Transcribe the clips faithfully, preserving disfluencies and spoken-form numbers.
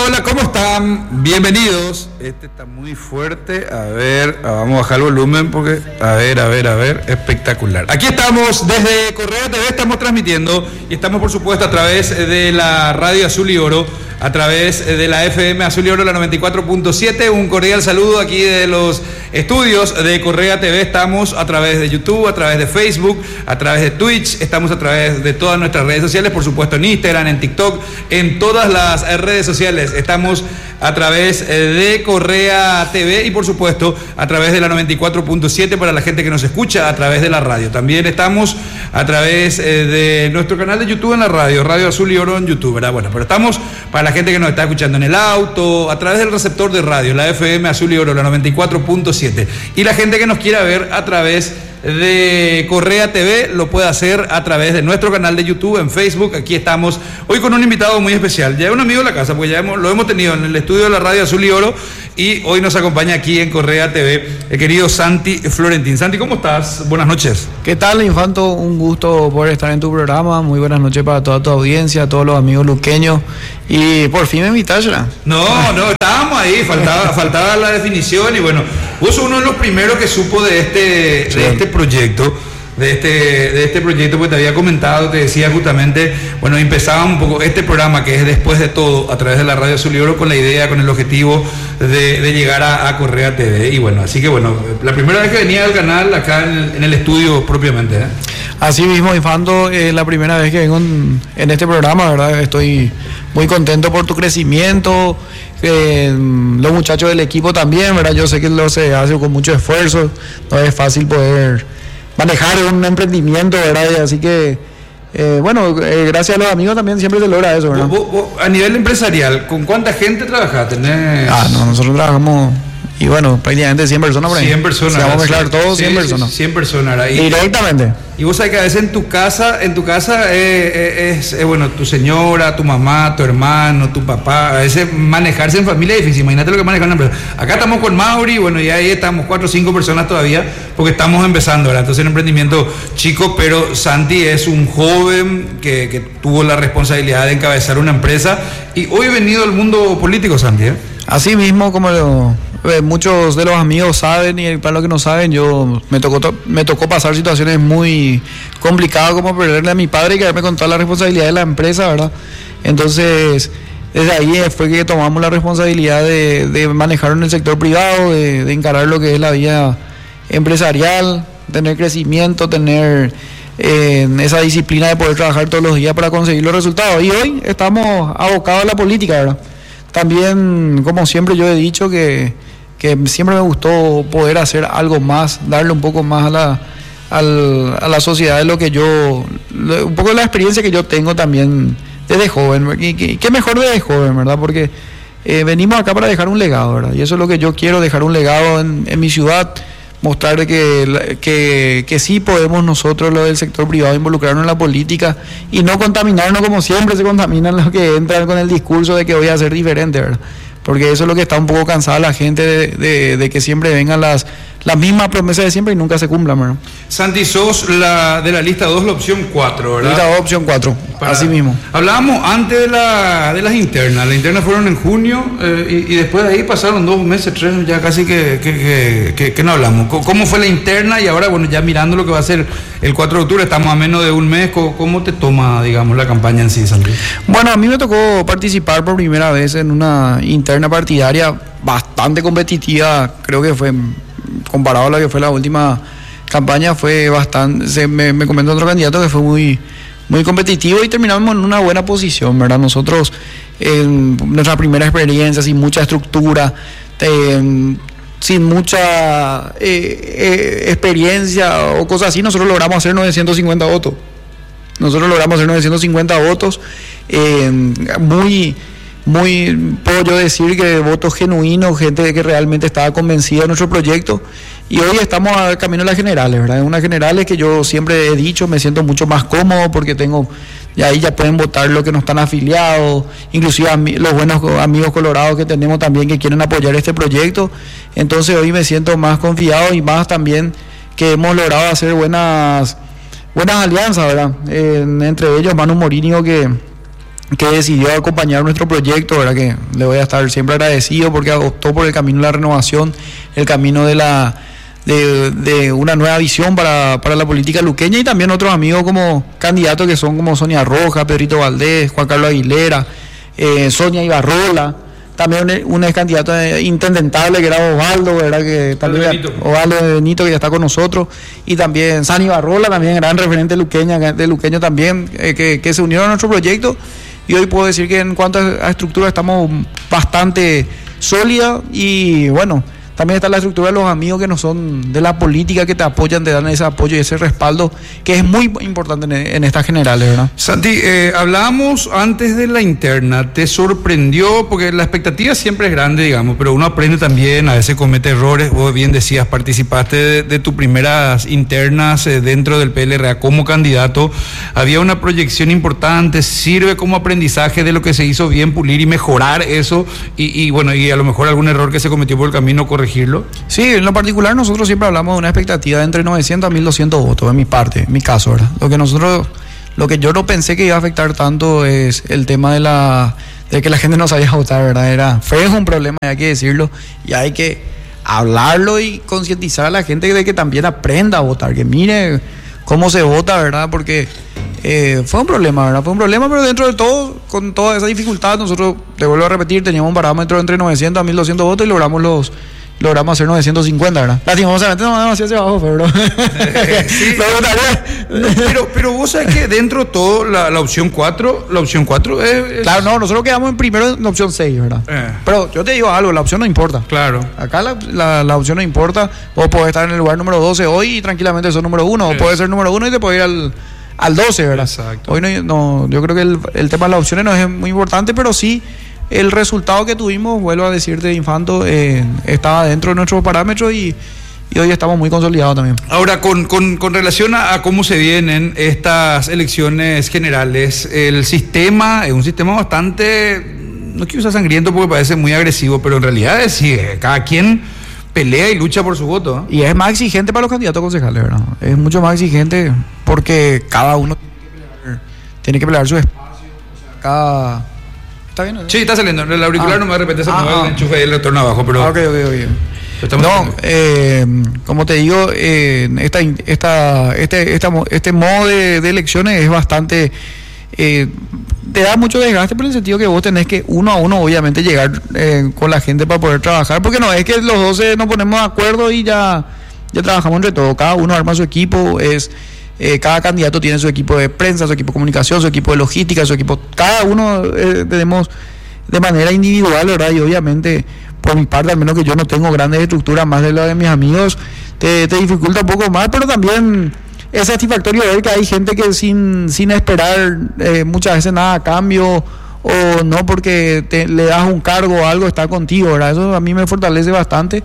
hola, ¿cómo están? Bienvenidos. Este está muy fuerte. A ver, vamos a bajar el volumen porque, a ver, a ver, a ver, espectacular. Aquí estamos desde Correa T V, estamos transmitiendo y estamos, por supuesto, a través de la radio Azul y Oro, a través de la F M Azul y Oro, la noventa y cuatro punto siete. Un cordial saludo aquí de los estudios de Correa T V. Estamos a través de YouTube, a través de Facebook, a través de Twitch, estamos a través de todas nuestras redes sociales, por supuesto en Instagram, en TikTok, en todas las redes sociales. Estamos a través de Correa T V y, por supuesto, a través de la noventa y cuatro punto siete para la gente que nos escucha a través de la radio. También estamos a través de nuestro canal de YouTube en la radio, Radio Azul y Oro en YouTube, ¿verdad? Bueno, pero estamos para la gente que nos está escuchando en el auto, a través del receptor de radio, la F M Azul y Oro, la noventa y cuatro punto siete. Y la gente que nos quiera ver a través de Correa T V lo puede hacer a través de nuestro canal de YouTube, en Facebook. Aquí estamos hoy con un invitado muy especial, ya es un amigo de la casa, pues ya hemos, lo hemos tenido en el estudio de la radio Azul y Oro, y hoy nos acompaña aquí en Correa T V el querido Santi Florentín. Santi, ¿cómo estás? Buenas noches. ¿Qué tal, Infanto? Un gusto poder estar en tu programa. Muy buenas noches para toda tu audiencia, todos los amigos luqueños, y por fin me invitaste. No, no, estábamos ahí, faltaba, faltaba la definición, y bueno, vos sos uno de los primeros que supo de este, sí. de este proyecto, de este, de este proyecto, porque te había comentado, te decía justamente, bueno, empezaba un poco este programa que es Después de Todo, a través de la radio Azul y Oro, con la idea, con el objetivo de, de llegar a, a Correa T V, y bueno, así que bueno, la primera vez que venía al canal, acá en el, en el estudio propiamente, ¿eh? Así mismo, Infanto, eh, la primera vez que vengo en, en este programa, ¿verdad? Estoy muy contento por tu crecimiento, eh, los muchachos del equipo también, ¿verdad? Yo sé que lo se hace con mucho esfuerzo, no es fácil poder manejar un emprendimiento, ¿verdad? Así que, eh, bueno, eh, gracias a los amigos también siempre se logra eso, ¿verdad? ¿Vos, vos, a nivel empresarial, ¿con cuánta gente trabajás? ¿Tenés... Ah, no, nosotros trabajamos... Y bueno, prácticamente cien personas por ahí. cien personas. Si vamos a mezclar todos, sí, cien personas. cien personas. Ahí. Directamente. Y vos sabés que a veces en tu casa, en tu casa eh, es, eh, bueno, tu señora, tu mamá, tu hermano, tu papá, a veces manejarse en familia es difícil. Imagínate lo que manejan una empresa. Acá estamos con Mauri, bueno, y ahí estamos cuatro o cinco personas todavía, porque estamos empezando, ¿verdad? Entonces, un emprendimiento chico, pero Santi es un joven que, que tuvo la responsabilidad de encabezar una empresa, y hoy he venido al mundo político, Santi, ¿eh? Así mismo, como lo, eh, muchos de los amigos saben, y para los que no saben, yo me tocó to, me tocó pasar situaciones muy complicadas, como perderle a mi padre y quedarme con toda la responsabilidad de la empresa, ¿verdad? Entonces, desde ahí fue que tomamos la responsabilidad de, de manejar en el sector privado, de, de encarar lo que es la vida empresarial, tener crecimiento, tener eh, esa disciplina de poder trabajar todos los días para conseguir los resultados. Y hoy estamos abocados a la política, ¿verdad? También, como siempre yo he dicho, que, que siempre me gustó poder hacer algo más, darle un poco más a la, al, a la sociedad de lo que yo, un poco de la experiencia que yo tengo también desde joven. Y qué mejor desde joven, ¿verdad? Porque eh, venimos acá para dejar un legado, ¿verdad? Y eso es lo que yo quiero, dejar un legado en, en mi ciudad, mostrar que, que, que sí podemos nosotros, lo del sector privado, involucrarnos en la política y no contaminarnos como siempre se contaminan los que entran con el discurso de que voy a ser diferente, ¿verdad? Porque eso es lo que está un poco cansada la gente de, de, de que siempre vengan las, las mismas promesas de siempre y nunca se cumplan, ¿verdad? Santi, sos la, de la lista dos, la opción cuatro, ¿verdad? Lista dos, opción cuatro, Para, así mismo. Hablábamos antes de, la, de las internas, las internas fueron en junio, eh, y, y después de ahí pasaron dos meses, tres, ya casi que, que, que, que, que no hablamos. ¿Cómo fue la interna? Y ahora, bueno, ya mirando lo que va a ser el cuatro de octubre, estamos a menos de un mes, ¿cómo, cómo te toma, digamos, la campaña en sí, Santi? Bueno, a mí me tocó participar por primera vez en una interna partidaria bastante competitiva, creo que fue, comparado a la que fue la última campaña, fue bastante, se, me, me comentó otro candidato que fue muy, muy competitivo, y terminamos en una buena posición, ¿verdad? Nosotros, en nuestra primera experiencia, sin mucha estructura, eh, sin mucha eh, eh, experiencia o cosas así, nosotros logramos hacer novecientos cincuenta votos. Nosotros logramos hacer novecientos cincuenta votos, eh, muy... Muy, puedo yo decir que votos genuinos, gente que realmente estaba convencida de nuestro proyecto, y hoy estamos a camino a las generales, ¿verdad? En unas generales que yo siempre he dicho, me siento mucho más cómodo porque tengo, y ahí ya pueden votar los que no están afiliados, inclusive los buenos amigos colorados que tenemos también que quieren apoyar este proyecto. Entonces hoy me siento más confiado, y más también que hemos logrado hacer buenas, buenas alianzas, ¿verdad? Eh, entre ellos Manu Morínigo, que que decidió acompañar nuestro proyecto, ¿verdad? Que le voy a estar siempre agradecido porque optó por el camino de la renovación, el camino de la de, de una nueva visión para, para la política luqueña, y también otros amigos como candidatos que son como Sonia Roja, Pedrito Valdés, Juan Carlos Aguilera, eh, Sonia Ibarrola, también un, un ex candidato intendentable que era Osvaldo, ¿verdad? Que también Benito. Osvaldo de Benito, que ya está con nosotros, y también Sani Ibarrola, también gran referente luqueña, de luqueño también, eh, que, que se unieron a nuestro proyecto. Y hoy puedo decir que en cuanto a estructura estamos bastante sólida, y bueno, también está la estructura de los amigos que no son de la política, que te apoyan, te dan ese apoyo y ese respaldo que es muy importante en, en estas generales, ¿verdad? Santi, eh, hablábamos antes de la interna, ¿te sorprendió? Porque la expectativa siempre es grande, digamos, pero uno aprende también, a veces comete errores. Vos bien decías, participaste de, de tus primeras internas eh, dentro del P L R A como candidato, había una proyección importante, sirve como aprendizaje de lo que se hizo bien, pulir y mejorar eso, y, y bueno, y a lo mejor algún error que se cometió por el camino, corregirlo. Sí, en lo particular nosotros siempre hablamos de una expectativa de entre novecientos a mil doscientos votos, en mi parte, en mi caso, ¿verdad? Lo que nosotros, lo que yo no pensé que iba a afectar tanto es el tema de la de que la gente no sabía votar, ¿verdad? Era fue un problema, hay que decirlo, y hay que hablarlo y concientizar a la gente de que también aprenda a votar, que mire cómo se vota, ¿verdad? Porque eh, fue un problema, ¿verdad? Fue un problema, pero dentro de todo, con toda esa dificultad, nosotros, te vuelvo a repetir, teníamos un parámetro entre novecientos a mil doscientos votos y logramos los logramos hacer novecientos cincuenta, ¿verdad? Lastimosamente no vamos hacia abajo, pero... Eh, sí, no, pero, pero vos sabés que dentro de todo, la, la opción cuatro, la opción cuatro es, es... Claro, no, nosotros quedamos en primero en la opción seis, ¿verdad? Eh. Pero yo te digo algo, la opción no importa. Claro. Acá la, la, la opción no importa. Vos podés estar en el lugar número doce hoy y tranquilamente sos número uno. Eh. O podés ser número uno y te podés ir al, al doce, ¿verdad? Exacto. Hoy no, no, yo creo que el, el tema de las opciones no es muy importante, pero sí... El resultado que tuvimos, vuelvo a decirte, Infanto, eh, estaba dentro de nuestros parámetros y, y hoy estamos muy consolidados también. Ahora, con, con, con relación a, a cómo se vienen estas elecciones generales, el sistema es un sistema bastante, no quiero usar sangriento porque parece muy agresivo, pero en realidad es sí, cada quien pelea y lucha por su voto, ¿eh? Y es más exigente para los candidatos concejales, ¿verdad? Es mucho más exigente porque cada uno tiene que pelear, tiene que pelear su espacio, o sea, cada... ¿Está bien, no? Sí, está saliendo. El auricular ah. no me de repente se ah, mueve ah. el enchufe y el retorno abajo, pero... Ah, ok, ok, ok. No, eh, como te digo, eh, esta, esta, este, esta, este modo de, de elecciones es bastante... Eh, te da mucho desgaste por el sentido que vos tenés que uno a uno obviamente llegar eh, con la gente para poder trabajar, porque no es que los doce nos ponemos de acuerdo y ya, ya trabajamos entre todos. Cada uno arma su equipo, es... Eh, cada candidato tiene su equipo de prensa, su equipo de comunicación, su equipo de logística, su equipo... Cada uno eh, tenemos de manera individual, ¿verdad? Y obviamente, por mi parte, al menos que yo no tengo grandes estructuras más de lo de mis amigos, te, te dificulta un poco más, pero también es satisfactorio ver que hay gente que sin, sin esperar eh, muchas veces nada a cambio, o no porque te, le das un cargo o algo, está contigo, ¿verdad? Eso a mí me fortalece bastante.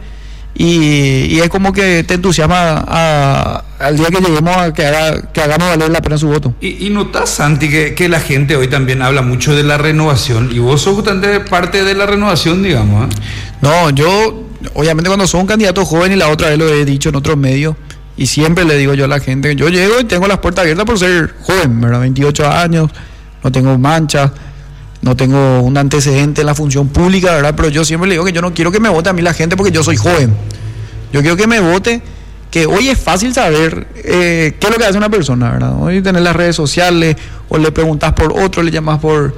Y, y es como que te entusiasma a, a, al día que lleguemos a que, haga, que hagamos valer la pena su voto. Y, y notas, Santi, que, que la gente hoy también habla mucho de la renovación, y vos sos justamente parte de la renovación, digamos, ¿eh? No, yo, obviamente cuando soy un candidato joven, y la otra vez lo he dicho en otros medios, y siempre le digo yo a la gente, yo llego y tengo las puertas abiertas por ser joven, ¿verdad? veintiocho años, no tengo manchas, no tengo un antecedente en la función pública, ¿verdad? Pero yo siempre le digo que yo no quiero que me vote a mí la gente porque yo soy joven. Yo quiero que me vote, que hoy es fácil saber eh, qué es lo que hace una persona, ¿verdad? Hoy tenés las redes sociales, o le preguntas por otro, le llamas por,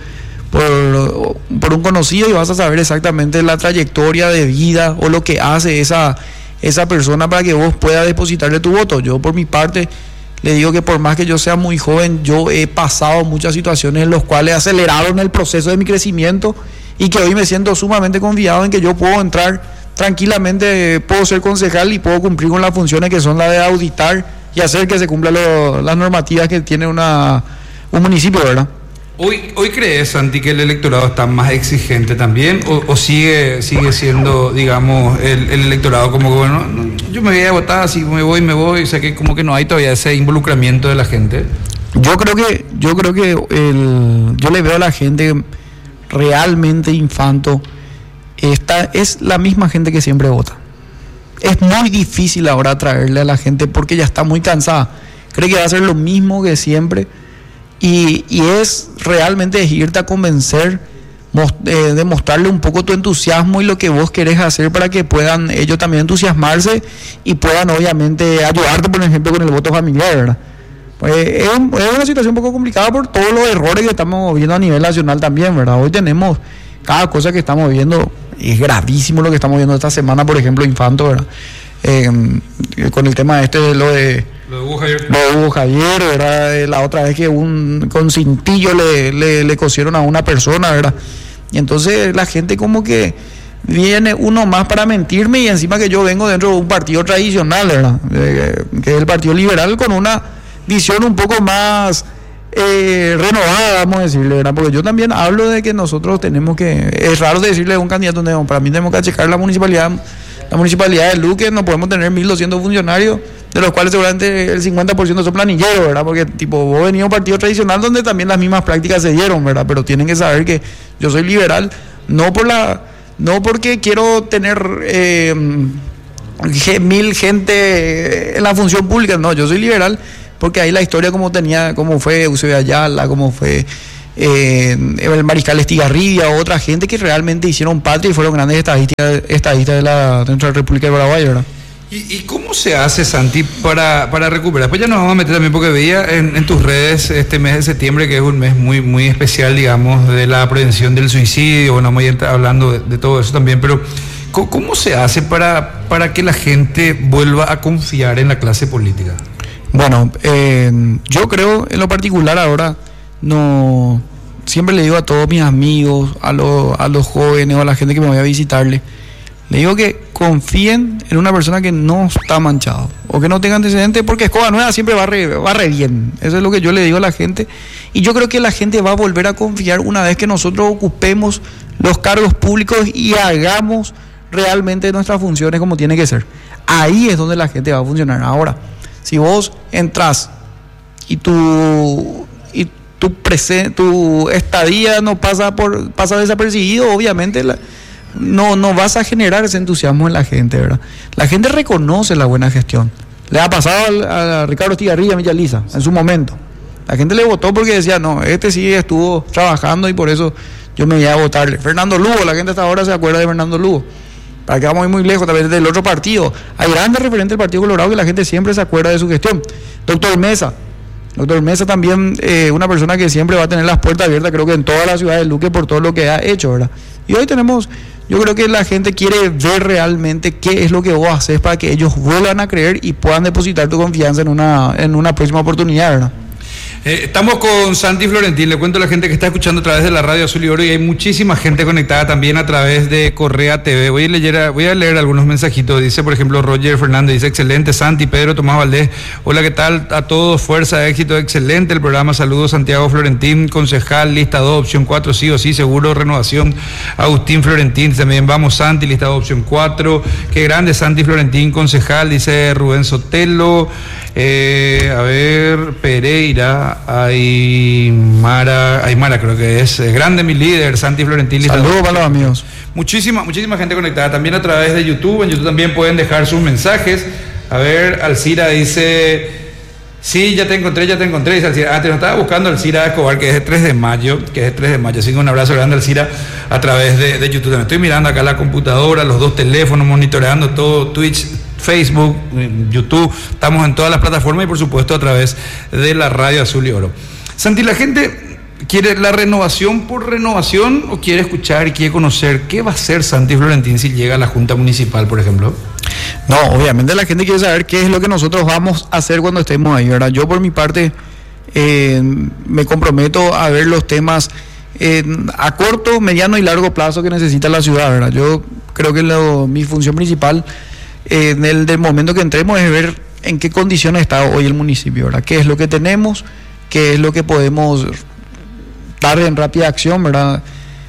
por, por un conocido y vas a saber exactamente la trayectoria de vida o lo que hace esa, esa persona para que vos puedas depositarle tu voto. Yo, por mi parte, le digo que por más que yo sea muy joven, yo he pasado muchas situaciones en las cuales aceleraron el proceso de mi crecimiento, y que hoy me siento sumamente confiado en que yo puedo entrar tranquilamente, puedo ser concejal y puedo cumplir con las funciones que son las de auditar y hacer que se cumplan lo, las normativas que tiene una, un municipio, ¿verdad? Hoy, hoy crees, Santi, que el electorado está más exigente también, o, o sigue sigue siendo, digamos, el, el electorado como que, bueno, no, yo me voy a votar, si me voy, me voy, o sea que como que no hay todavía ese involucramiento de la gente? Yo creo que, yo creo que el, yo le veo a la gente realmente, Infanto, esta es la misma gente que siempre vota. Es muy difícil ahora traerle a la gente porque ya está muy cansada. Cree que va a ser lo mismo que siempre. Y, y es realmente irte a convencer, eh, demostrarle un poco tu entusiasmo y lo que vos querés hacer para que puedan ellos también entusiasmarse y puedan obviamente ayudarte, por ejemplo, con el voto familiar, ¿verdad? Pues es, un, es una situación un poco complicada por todos los errores que estamos viendo a nivel nacional también, ¿verdad? Hoy tenemos cada cosa que estamos viendo, es gravísimo lo que estamos viendo esta semana, por ejemplo, Infanto, ¿verdad? Eh, con el tema este de lo de Lo de Hugo Javier. Lo de Hugo Javier, ¿verdad? La otra vez que un con cintillo le, le, le cosieron a una persona, ¿verdad? Y entonces la gente como que viene uno más para mentirme y encima que yo vengo dentro de un partido tradicional, ¿verdad? Eh, que es el Partido Liberal con una visión un poco más eh, renovada, vamos a decirle, ¿verdad? Porque yo también hablo de que nosotros tenemos que... Es raro decirle a un candidato, no, para mí tenemos que checar la municipalidad... La municipalidad de Luque, no podemos tener mil doscientos funcionarios, de los cuales seguramente el cincuenta por ciento son planilleros, ¿verdad? Porque tipo, vos venís a un partido tradicional donde también las mismas prácticas se dieron, ¿verdad? Pero tienen que saber que yo soy liberal, no por la, no porque quiero tener eh, mil gente en la función pública, no, yo soy liberal porque ahí la historia como tenía, como fue Eusebio Ayala, como fue... Eh, el Mariscal Estigarribia, otra gente que realmente hicieron patria y fueron grandes estadistas, estadistas de la dentro de la República de Paraguay, ¿verdad? ¿Y, ¿Y cómo se hace, Santi, para, para recuperar? Pues ya nos vamos a meter también, porque veía en, en tus redes este mes de septiembre, que es un mes muy, muy especial, digamos, de la prevención del suicidio. Bueno, vamos a ir hablando de, de todo eso también, pero ¿cómo, cómo se hace para, para que la gente vuelva a confiar en la clase política? Bueno, eh, yo creo en lo particular ahora, no, siempre le digo a todos mis amigos, a, lo, a los jóvenes o a la gente que me vaya a visitarle, le digo que confíen en una persona que no está manchado o que no tenga antecedentes, porque Escoba Nueva siempre barre, barre bien. Eso es lo que yo le digo a la gente, y yo creo que la gente va a volver a confiar una vez que nosotros ocupemos los cargos públicos y hagamos realmente nuestras funciones como tiene que ser. Ahí es donde la gente va a funcionar. Ahora, si vos entras y tu y tu presen, tu estadía no pasa por pasa desapercibido, obviamente la, no no vas a generar ese entusiasmo en la gente, ¿verdad? La gente reconoce la buena gestión. Le ha pasado a, a Ricardo Estigarribia, a Millaliza, en su momento. La gente le votó porque decía, no, este sí estuvo trabajando y por eso yo me iba a votarle. Fernando Lugo, la gente hasta ahora se acuerda de Fernando Lugo. Para que vamos a ir muy lejos, también del otro partido. Hay grandes referentes del Partido Colorado que la gente siempre se acuerda de su gestión. Doctor Mesa. Doctor Mesa también, eh, una persona que siempre va a tener las puertas abiertas, creo que en toda la ciudad de Luque, por todo lo que ha hecho, ¿verdad? Y hoy tenemos, yo creo que la gente quiere ver realmente qué es lo que vos haces para que ellos vuelvan a creer y puedan depositar tu confianza en una, en una próxima oportunidad, ¿verdad? Eh, estamos con Santi Florentín. Le cuento a la gente que está escuchando a través de la radio Azul y Oro, y hay muchísima gente conectada también a través de Correa T V. Voy a leer, voy a leer algunos mensajitos. Dice, por ejemplo, Roger Fernández, dice, excelente, Santi, Pedro Tomás Valdés. Hola, ¿qué tal? A todos, fuerza, éxito, excelente el programa. Saludos, Santiago Florentín, concejal, lista dos, opción cuatro, sí o sí, seguro, renovación. Agustín Florentín, también vamos, Santi, lista dos, opción cuatro. Qué grande, Santi Florentín, concejal, dice Rubén Sotelo. Eh, a ver, Pereira, Aymara, Aymara creo que es, es grande mi líder, Santi Florentín. Saludos para los amigos. Muchísima, muchísima gente conectada también a través de YouTube. En YouTube también pueden dejar sus mensajes. A ver, Alcira dice, sí, ya te encontré, ya te encontré. Dice Alcira, antes nos estaba buscando Alcira Escobar, que es de tres de mayo, que es de tres de mayo. Así que un abrazo grande, Alcira, a través de, de YouTube. Me estoy mirando acá la computadora, los dos teléfonos, monitoreando todo, Twitch, Facebook, YouTube, estamos en todas las plataformas y por supuesto a través de la radio Azul y Oro. Santi, la gente quiere la renovación por renovación o quiere escuchar y quiere conocer qué va a hacer Santi Florentín si llega a la Junta Municipal, por ejemplo. No, obviamente la gente quiere saber qué es lo que nosotros vamos a hacer cuando estemos ahí, ¿verdad? Yo por mi parte eh, me comprometo a ver los temas eh, a corto, mediano y largo plazo que necesita la ciudad, ¿verdad? Yo creo que lo, mi función principal en el del momento que entremos es ver en qué condiciones está hoy el municipio, ¿verdad? Qué es lo que tenemos, qué es lo que podemos dar en rápida acción, ¿verdad?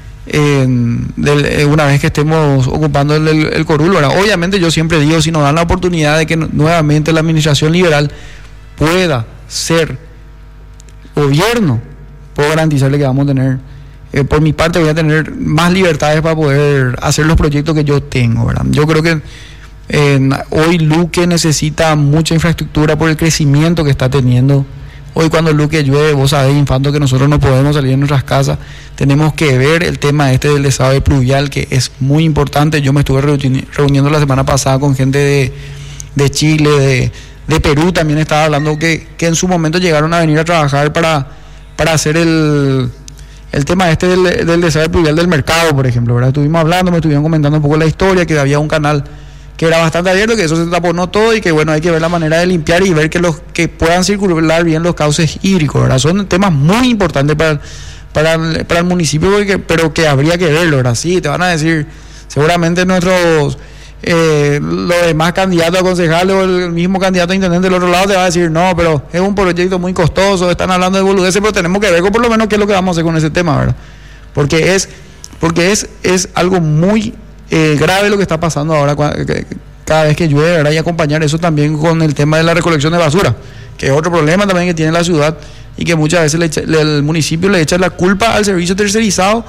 En, del, una vez que estemos ocupando el, el, el Corul, ¿verdad? Obviamente yo siempre digo, si nos dan la oportunidad de que nuevamente la administración liberal pueda ser gobierno, puedo garantizarle que vamos a tener, eh, por mi parte voy a tener más libertades para poder hacer los proyectos que yo tengo, ¿verdad? Yo creo que Eh, hoy Luque necesita mucha infraestructura por el crecimiento que está teniendo. Hoy cuando Luque llueve, vos sabés, Infanto, que nosotros no podemos salir de nuestras casas. Tenemos que ver el tema este del desagüe pluvial, que es muy importante. Yo me estuve reuni- reuniendo la semana pasada con gente de, de Chile, de, de Perú, también estaba hablando que, que en su momento llegaron a venir a trabajar para, para hacer el, el tema este del, del desagüe pluvial del mercado, por ejemplo, ¿verdad? Estuvimos hablando, me estuvieron comentando un poco la historia, que había un canal que era bastante abierto, que eso se taponó todo y que bueno, hay que ver la manera de limpiar y ver que los que puedan circular bien los cauces hídricos, ¿verdad? Son temas muy importantes para, para, el, para el municipio, porque, pero que habría que verlo, ¿verdad? Sí, te van a decir, seguramente nuestros, eh, los demás candidatos a concejales o el mismo candidato a intendente del otro lado te va a decir, no, pero es un proyecto muy costoso, están hablando de boludeces, pero tenemos que ver por lo menos qué es lo que vamos a hacer con ese tema, ¿verdad? Porque es, porque es, es algo muy Eh, grave lo que está pasando ahora cada vez que llueve, ¿verdad? Y acompañar eso también con el tema de la recolección de basura, que es otro problema también que tiene la ciudad y que muchas veces le echa, le, el municipio le echa la culpa al servicio tercerizado,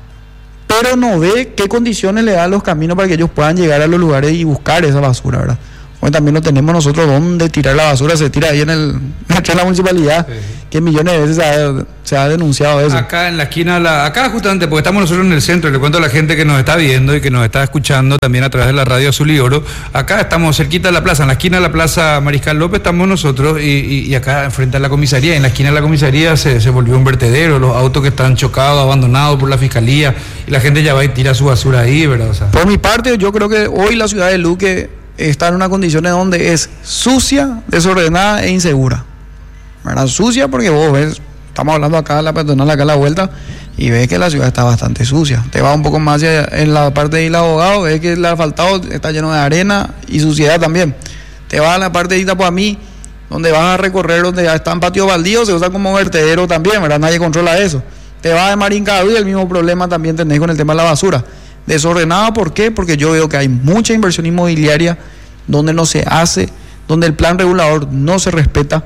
pero no ve qué condiciones le dan los caminos para que ellos puedan llegar a los lugares y buscar esa basura, ¿verdad? Bueno, también no tenemos nosotros dónde tirar la basura, se tira ahí en el en la municipalidad, sí. Que millones de veces se ha, se ha denunciado eso. Acá en la esquina, la, acá justamente, porque estamos nosotros en el centro, le cuento a la gente que nos está viendo y que nos está escuchando también a través de la radio Azul y Oro, acá estamos cerquita de la plaza, en la esquina de la plaza Mariscal López estamos nosotros y, y, y acá frente a la comisaría, en la esquina de la comisaría se, se volvió un vertedero, los autos que están chocados, abandonados por la fiscalía, y la gente ya va y tira su basura ahí, ¿verdad? O sea, por mi parte, yo creo que hoy la ciudad de Luque está en una condición en donde es sucia, desordenada e insegura, ¿verdad? Sucia porque vos ves, estamos hablando acá de la peatonal, acá a la vuelta, y ves que la ciudad está bastante sucia. Te vas un poco más hacia, en la parte de Isla Abogado, ves que el asfaltado está lleno de arena y suciedad también. Te vas a la parte de Itapuamí, donde vas a recorrer, donde ya están patios baldíos, se usa como vertedero también, ¿verdad? Nadie controla eso. Te vas a Marincabú y el mismo problema también tenés con el tema de la basura. Desordenada, ¿por qué? Porque yo veo que hay mucha inversión inmobiliaria donde no se hace, donde el plan regulador no se respeta,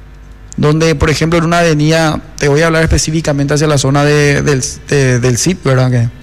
donde, por ejemplo, en una avenida, te voy a hablar específicamente hacia la zona de, del, de, del C I P, ¿verdad? Que,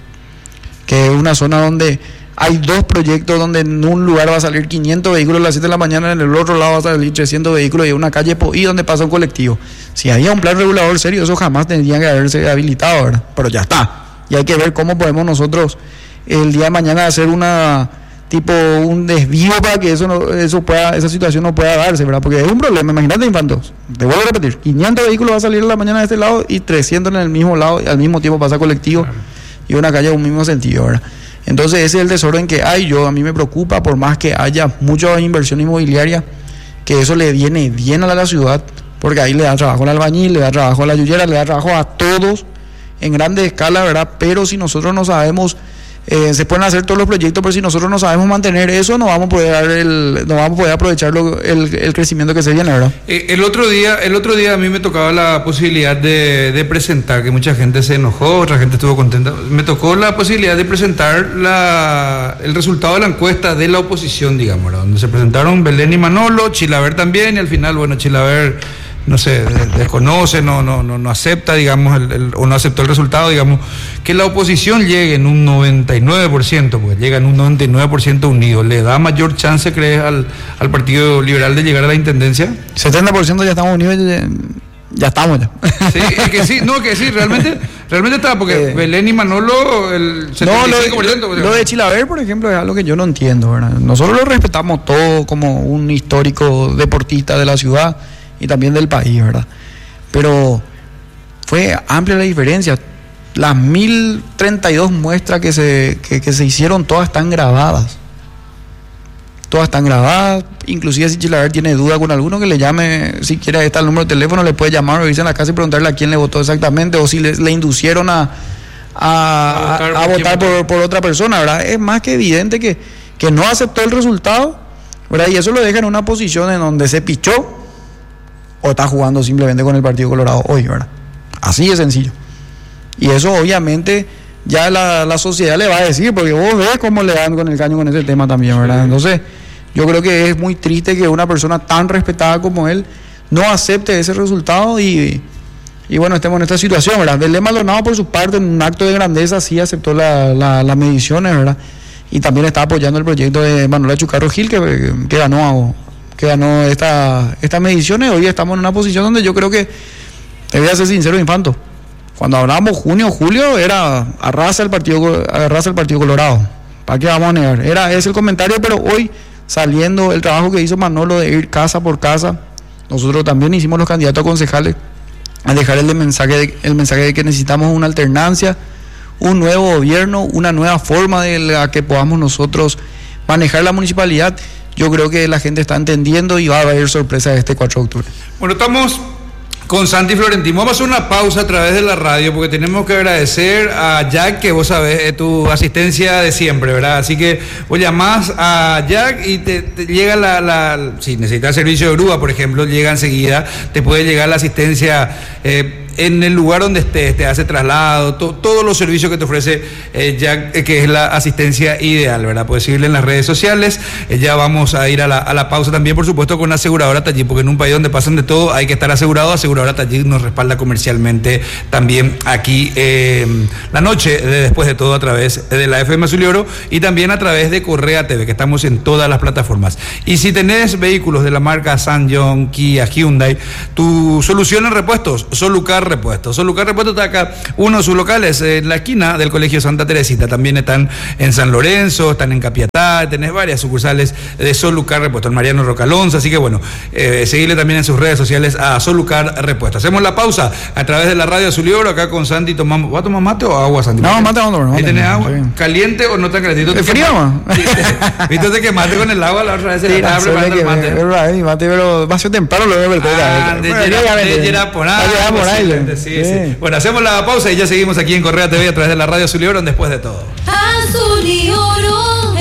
que es una zona donde hay dos proyectos donde en un lugar va a salir quinientos vehículos a las siete de la mañana, en el otro lado va a salir trescientos vehículos y una calle y donde pasa un colectivo. Si había un plan regulador serio, eso jamás tendría que haberse habilitado, ¿verdad? Pero ya está. Y hay que ver cómo podemos nosotros el día de mañana hacer una tipo un desvío para que eso no, eso pueda, esa situación no pueda darse, ¿verdad? Porque es un problema, imagínate, Infantos, te vuelvo a repetir, quinientos vehículos va a salir en la mañana de este lado y trescientos en el mismo lado y al mismo tiempo pasa colectivo y una calle en un mismo sentido, ¿verdad? Entonces ese es el desorden que hay. Yo, a mí me preocupa, por más que haya mucha inversión inmobiliaria, que eso le viene bien a la ciudad, porque ahí le da trabajo al albañil, le da trabajo a la yuyera, le da trabajo a todos en grande escala, ¿verdad? Pero si nosotros no sabemos, eh, se pueden hacer todos los proyectos, pero si nosotros no sabemos mantener eso, no vamos a poder dar el, no vamos a poder aprovechar lo, el, el crecimiento que se viene, ¿verdad? Eh, el otro día, el otro día a mí me tocaba la posibilidad de, de presentar, que mucha gente se enojó, otra gente estuvo contenta. Me tocó la posibilidad de presentar la, el resultado de la encuesta de la oposición, digamos, ¿verdad? Donde se presentaron Belén y Manolo, Chilaver también, y al final, bueno, Chilaver no sé, desconoce, no, no, no, no acepta, digamos, el, el, o no aceptó el resultado, digamos, que la oposición llegue en un noventa y nueve por ciento, pues llega en un noventa y nueve por ciento unido, ¿le da mayor chance, crees, al, al Partido Liberal de llegar a la intendencia? setenta por ciento ya estamos unidos, ya, ya estamos ya. Sí, es que sí, no, que sí, realmente, realmente está, porque eh, Belén y Manolo, el setenta y cinco por ciento. No, lo, lo de Chilaver, por ejemplo, es algo que yo no entiendo, ¿verdad? Nosotros lo respetamos todo como un histórico deportista de la ciudad y también del país, ¿verdad? Pero fue amplia la diferencia. Las mil treinta y dos muestras que se, que, que se hicieron, todas están grabadas. Todas están grabadas. Inclusive si Chilaver tiene duda con alguno, que le llame, si quiere, ahí está el número de teléfono, le puede llamar o irse a la casa y preguntarle a quién le votó exactamente, o si le, le inducieron a, a, a, a, a votar por, por otra persona, ¿verdad? Es más que evidente que, que no aceptó el resultado, ¿verdad? Y eso lo deja en una posición en donde se pichó o está jugando simplemente con el Partido Colorado hoy, ¿verdad? Así de sencillo. Y eso obviamente ya la, la sociedad le va a decir, porque vos ves cómo le dan con el caño con ese tema también, ¿verdad? Entonces, yo creo que es muy triste que una persona tan respetada como él no acepte ese resultado y, y bueno, estemos en esta situación, ¿verdad? Belén Maldonado, por su parte, en un acto de grandeza, sí aceptó la, la, las mediciones, ¿verdad? Y también está apoyando el proyecto de Manuela Chucarro Gil, que, que ganó a, que ganó esta, estas mediciones. Hoy estamos en una posición donde yo creo que, te voy a ser sincero, Infanto, cuando hablábamos junio, julio, era arrasa el partido, arrasa el partido Colorado. ¿Para qué vamos a negar? Era ese el comentario, pero hoy, saliendo el trabajo que hizo Manolo de ir casa por casa, nosotros también hicimos los candidatos a concejales a dejar el mensaje de, el mensaje de que necesitamos una alternancia, un nuevo gobierno, una nueva forma de la que podamos nosotros manejar la municipalidad. Yo creo que la gente está entendiendo y va a haber sorpresa este cuatro de octubre. Bueno, estamos con Santi Florentino. Vamos a hacer una pausa a través de la radio porque tenemos que agradecer a Jack, que vos sabés, es tu asistencia de siempre, ¿verdad? Así que vos llamás a Jack y te, te llega la, la... Si necesitas servicio de grúa, por ejemplo, llega enseguida, te puede llegar la asistencia eh, en el lugar donde estés, te hace traslado, to, todos los servicios que te ofrece eh, Jack, eh, que es la asistencia ideal, ¿verdad? Puedes seguirle en las redes sociales. Eh, ya vamos a ir a la, a la pausa también, por supuesto, con la aseguradora Taller, porque en un país donde pasan de todo hay que estar asegurado. Aseguradora Taller nos respalda comercialmente también aquí eh, la noche, de después de todo, a través de la F M Azul y Oro y también a través de Correa T V, que estamos en todas las plataformas. Y si tenés vehículos de la marca Sanyong, Kia, Hyundai, tu solución en repuestos, Solucar Repuestos. Solucar Repuestos está acá, uno de sus locales en la esquina del Colegio Santa Teresita. También están en San Lorenzo, están en Capiatá, tenés varias sucursales de Solucar Repuestos, en Mariano Rocalonza. Así que bueno, eh, seguirle también en sus redes sociales a Solucar Repuestos. Hacemos la pausa a través de la radio Azul y Oro, acá con Santi. Tomamos, ¿va a tomar mate o agua, Santi? No, mate, vamos a tomar. ¿Ahí tenés agua? ¿Caliente o no tan caliente? ¿Es frío, man? ¿Viste te quemaste con el agua la otra vez? Se Sí, la estaba preparando el mate. Es verdad, mi mate, pero va a ser temprano lo veo. Ah, de Gerard por ahí. Sí, sí. Bueno, hacemos la pausa y ya seguimos aquí en Correa T V a través de la radio Azul y Oro después de todo. Azul y Oro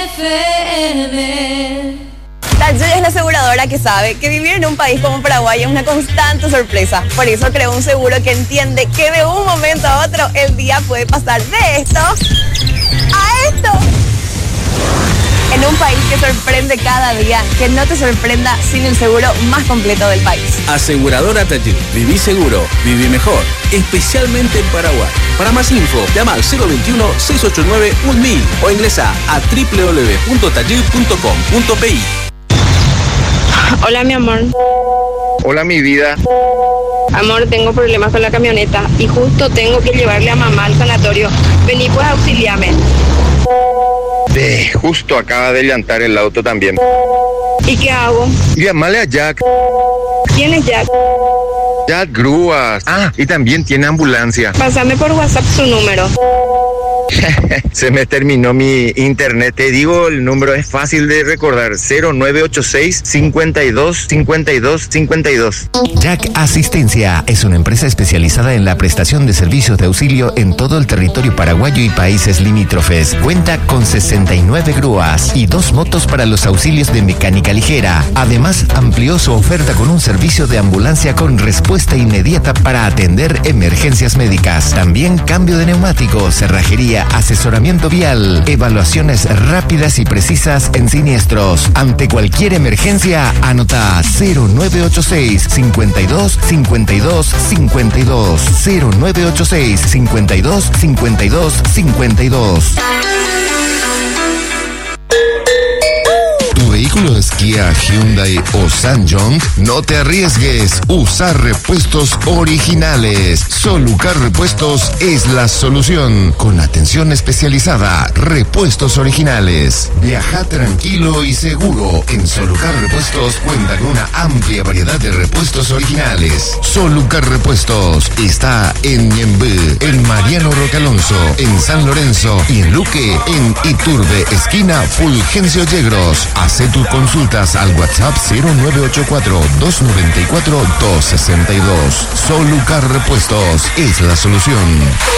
F M. Taller es la aseguradora que sabe que vivir en un país como Paraguay es una constante sorpresa. Por eso creó un seguro que entiende que de un momento a otro el día puede pasar de esto a esto. En un país que sorprende cada día, que no te sorprenda sin el seguro más completo del país. Aseguradora Taller. Viví seguro, viví mejor. Especialmente en Paraguay. Para más info, llama al cero veintiuno, seiscientos ochenta y nueve, mil o ingresa a doble u doble u doble u punto taller punto com punto p i. Hola, mi amor. Hola, mi vida. Amor, tengo problemas con la camioneta y justo tengo que llevarle a mamá al sanatorio. Vení, pues auxiliame. De, justo acaba de llantar el auto también. ¿Y qué hago? Llámale a Jack. ¿Quién es Jack? Jack Grúas. Ah, y también tiene ambulancia. Pásame por WhatsApp su número. Se me terminó mi internet. Te digo, el número es fácil de recordar. cero nueve ocho seis, cincuenta y dos, cincuenta y dos, cincuenta y dos. Jack Asistencia es una empresa especializada en la prestación de servicios de auxilio en todo el territorio paraguayo y países limítrofes. Cuenta con sesenta y nueve grúas y dos motos para los auxilios de mecánica ligera. Además, amplió su oferta con un servicio de ambulancia con respuesta inmediata para atender emergencias médicas. También cambio de neumáticos, cerrajería, asesoramiento vial, evaluaciones rápidas y precisas en siniestros. Ante cualquier emergencia, anota cero nueve ocho seis, cincuenta y dos, cincuenta y dos, cincuenta y dos. cero nueve ocho seis, cincuenta y dos, cincuenta y dos, cincuenta y dos. ¿Tu vehículo es Kia, Hyundai o Sanyong? No te arriesgues. Usa repuestos originales. Solucar Repuestos es la solución. Con atención especializada. Repuestos originales. Viaja tranquilo y seguro. En Solucar Repuestos cuenta con una amplia variedad de repuestos originales. Solucar Repuestos está en Ñemby, en Mariano Rocalonso, en San Lorenzo y en Luque, en Iturbe, esquina Fulgencio Yegros. Hace tus consultas al WhatsApp cero nueve ocho cuatro, dos nueve cuatro, dos seis dos. Solucar Repuestos es la solución.